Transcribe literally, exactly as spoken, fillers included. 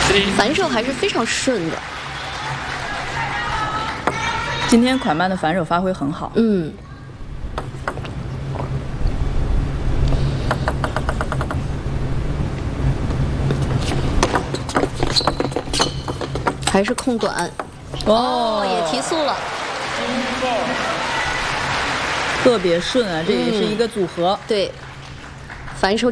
反手还是非常顺的。 今天款曼的反手发挥很好。 嗯。还是控短。哦，也提速了。 特别顺啊，这也是一个组合。 嗯、对，反手。